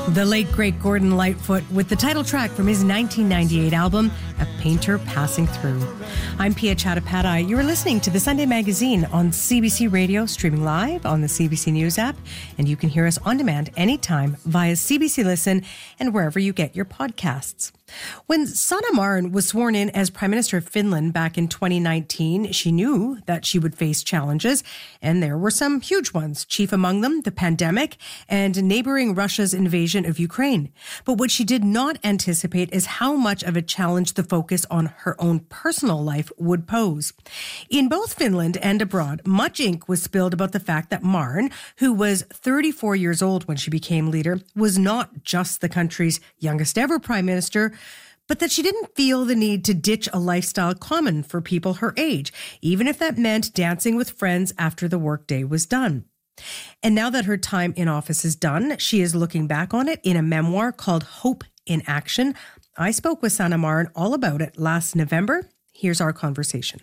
The late, great Gordon Lightfoot with the title track from his 1998 album, A Painter Passing Through. I'm Pia Chattopadhyay. You are listening to the Sunday Magazine on CBC Radio, streaming live on the CBC News app, and you can hear us on demand anytime via CBC Listen and wherever you get your podcasts. When Sanna Marin was sworn in as Prime Minister of Finland back in 2019, she knew that she would face challenges, and there were some huge ones, chief among them the pandemic and neighboring Russia's invasion of Ukraine. But what she did not anticipate is how much of a challenge the focus on her own personal life would pose. In both Finland and abroad, much ink was spilled about the fact that Marin, who was 34 years old when she became leader, was not just the country's youngest ever prime minister, but that she didn't feel the need to ditch a lifestyle common for people her age, even if that meant dancing with friends after the workday was done. And now that her time in office is done, she is looking back on it in a memoir called Hope in Action. I spoke with Sanna Marin all about it last November. Here's our conversation.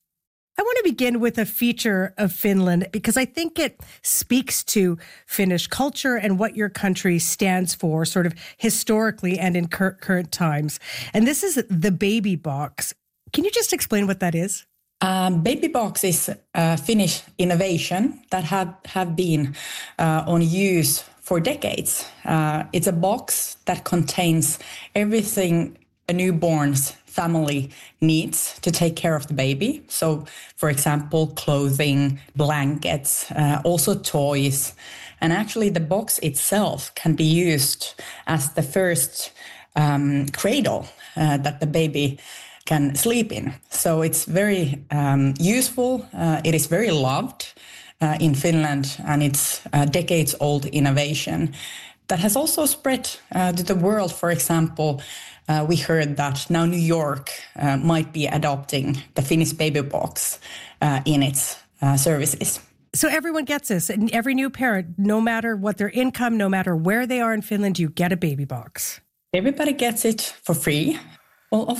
I want to begin with a feature of Finland because I think it speaks to Finnish culture and what your country stands for sort of historically and in current times. And this is the baby box. Can you just explain what that is? Baby box is a Finnish innovation that have been on use for decades. It's a box that contains everything a newborn's family needs to take care of the baby. So, for example, clothing, blankets, also toys. And actually the box itself can be used as the first cradle that the baby can sleep in. So it's very useful. It is very loved in Finland, and it's a decades-old innovation that has also spread to the world. For example, we heard that now New York might be adopting the Finnish baby box in its services. So everyone gets this, and every new parent, no matter what their income, no matter where they are in Finland, you get a baby box. Everybody gets it for free. Well, of